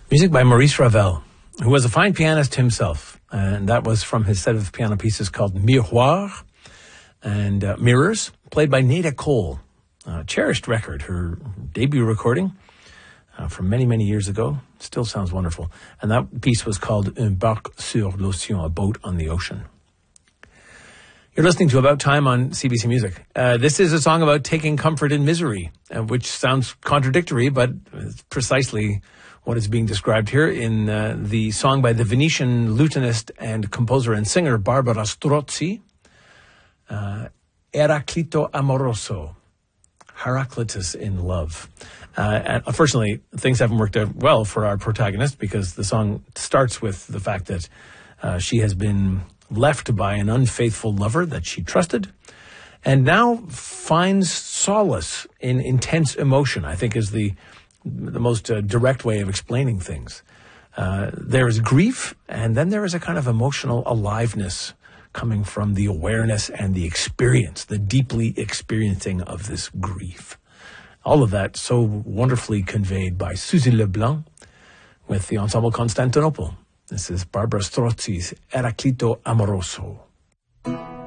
Music by Maurice Ravel, who was a fine pianist himself. And that was from his set of piano pieces called Miroir and Mirrors, played by Nada Cole. A cherished record, her debut recording from many, many years ago. Still sounds wonderful. And that piece was called Un barque sur l'océan, a boat on the ocean. You're listening to About Time on CBC Music. This is a song about taking comfort in misery, which sounds contradictory, but it's precisely what is being described here in the song by the Venetian lutenist and composer and singer Barbara Strozzi, Eraclito Amoroso, Heraclitus in Love. And unfortunately, things haven't worked out well for our protagonist because the song starts with the fact that she has been left by an unfaithful lover that she trusted and now finds solace in intense emotion, I think is the most direct way of explaining things. There is grief, and then there is a kind of emotional aliveness coming from the awareness and the experience, the deeply experiencing of this grief. All of that so wonderfully conveyed by Suzy Leblanc with the Ensemble Constantinople. This is Barbara Strozzi's Eraclito Amoroso.